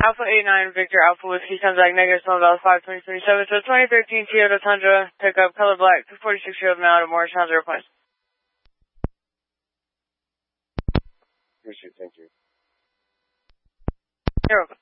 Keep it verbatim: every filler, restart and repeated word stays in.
Alpha eight nine, Victor, Alpha Whiskey, comes back negative, Sun Valley five twenty twenty-seven. So twenty thirteen Toyota Tundra, pickup, color black, two forty-six year old male out of Morristown, zero points. Appreciate it, thank you. You're welcome.